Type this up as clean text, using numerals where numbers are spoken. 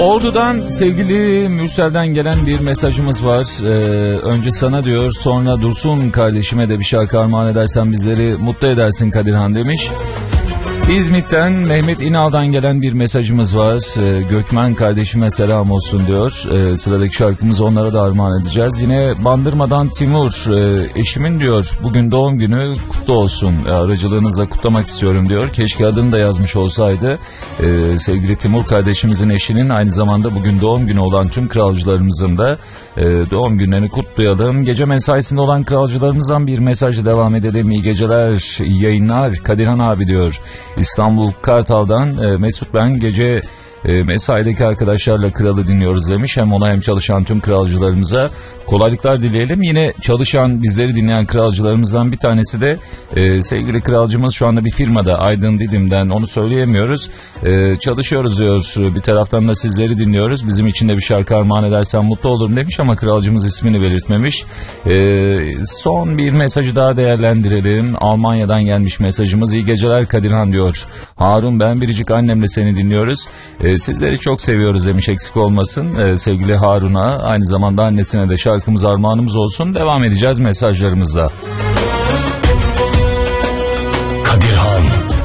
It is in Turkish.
Ordu'dan sevgili Mürsel'den gelen bir mesajımız var. Önce sana diyor, sonra Dursun kardeşime de bir şarkı armağan edersen bizleri mutlu edersin Kadirhan demiş. İzmit'ten Mehmet İnal'dan gelen bir mesajımız var. Gökmen kardeşime selam olsun diyor. Sıradaki şarkımızı onlara da armağan edeceğiz. Yine Bandırma'dan Timur, eşimin diyor bugün doğum günü, kutlu olsun. Aracılığınızla kutlamak istiyorum diyor. Keşke adını da yazmış olsaydı. Sevgili Timur kardeşimizin eşinin aynı zamanda bugün doğum günü olan tüm kralcılarımızın da doğum günlerini kutlayalım. Gece mesaisinde olan kralcılarımızdan bir mesajla devam edelim. İyi geceler, iyi yayınlar Kadirhan abi diyor. İstanbul Kartal'dan Mesut, ben gece mesaideki arkadaşlarla kralı dinliyoruz demiş. Hem ona hem çalışan tüm kralcılarımıza kolaylıklar dileyelim. Yine çalışan, bizleri dinleyen kralcılarımızdan bir tanesi de sevgili kralcımız şu anda bir firmada, Aydın Didim'den, onu söyleyemiyoruz. Çalışıyoruz diyor. Bir taraftan da sizleri dinliyoruz. Bizim için de bir şarkı armağan edersen mutlu olurum demiş ama kralcımız ismini belirtmemiş. Son bir mesajı daha değerlendirelim. Almanya'dan gelmiş mesajımız. İyi geceler Kadirhan diyor. Harun, ben biricik annemle seni dinliyoruz. Sizleri çok seviyoruz demiş, eksik olmasın. Sevgili Harun'a, aynı zamanda annesine de şarkımız armağanımız olsun. Devam edeceğiz mesajlarımızla.